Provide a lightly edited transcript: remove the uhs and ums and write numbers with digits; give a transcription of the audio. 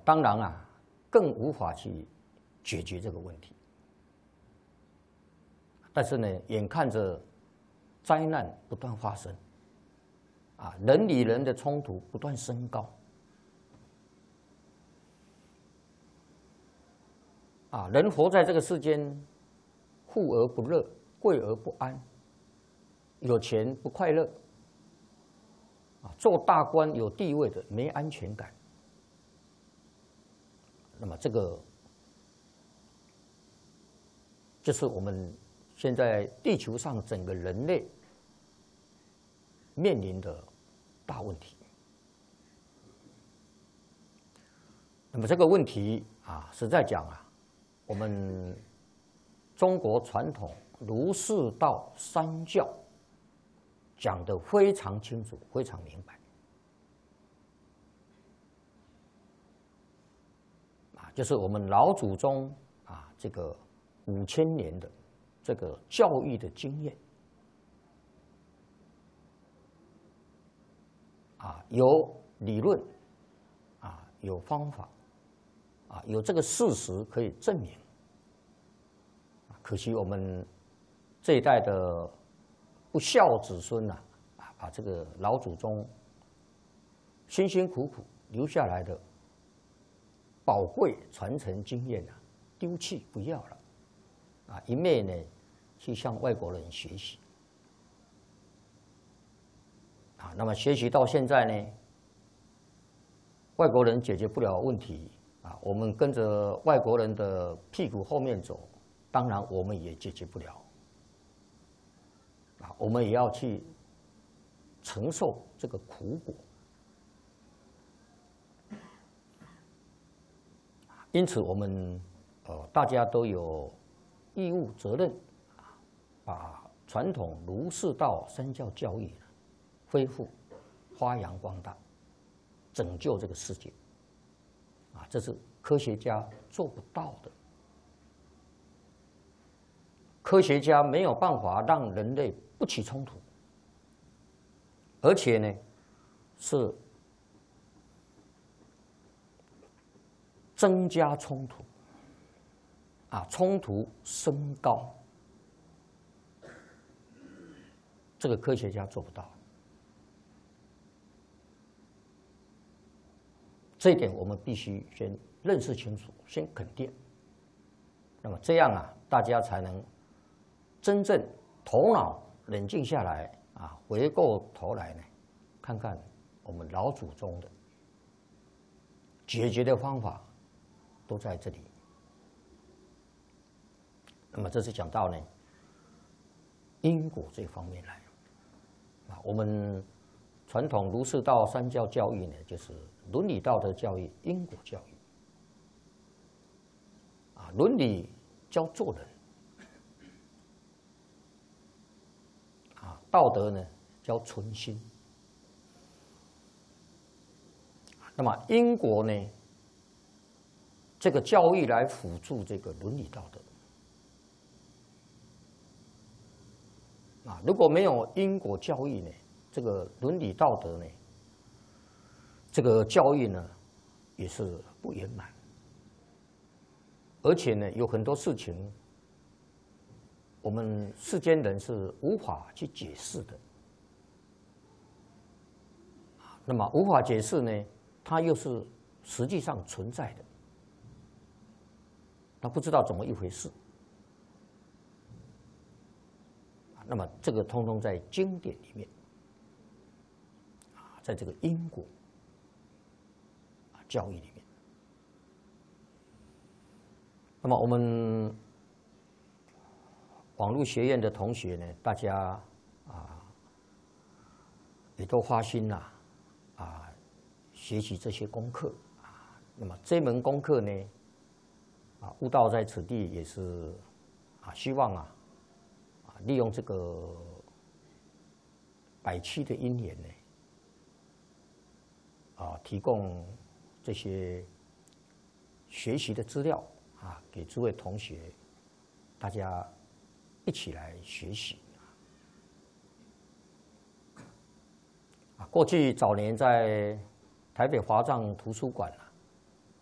当然啊，更无法去解决这个问题。但是呢，眼看着灾难不断发生，人与人的冲突不断升高，人活在这个世间，富而不乐，贵而不安，有钱不快乐，做大官有地位的没安全感。那么这个就是我们现在地球上整个人类面临的大问题。那么这个问题实在讲我们中国传统儒释道三教讲得非常清楚，非常明白。就是我们老祖宗这个5000年的这个教育的经验有理论有方法有这个事实可以证明。可惜我们这一代的不孝子孙把这个老祖宗辛辛苦苦留下来的宝贵传承经验丢弃不要了一昧呢去向外国人学习那么学习到现在呢，外国人解决不了问题我们跟着外国人的屁股后面走，当然我们也解决不了我们也要去承受这个苦果。因此，我们大家都有义务责任把传统儒释道三教教义恢复、发扬光大，拯救这个世界这是科学家做不到的。科学家没有办法让人类不起冲突，而且呢是增加冲突冲突升高，这个科学家做不到。这一点我们必须先认识清楚，先肯定。那么这样大家才能真正头脑冷静下来回过头来呢，看看我们老祖宗的解决的方法都在这里。那么这是讲到呢因果这方面来我们传统儒释道三教教育呢，就是伦理道德教育、因果教育伦理教做人道德呢教存心。那么因果呢，这个教育来辅助这个伦理道德如果没有因果教育呢，这个伦理道德呢，这个教育呢也是不圆满，而且呢有很多事情我们世间人是无法去解释的那么无法解释呢，它又是实际上存在的，他不知道怎么一回事那么这个通通在经典里面在这个因果教育里面。那么我们网络学院的同学呢，大家也都花心学习这些功课那么这门功课呢悟道在此地也是希望利用这个100期的因缘呢提供这些学习的资料给诸位同学，大家一起来学习。过去早年在台北华藏图书馆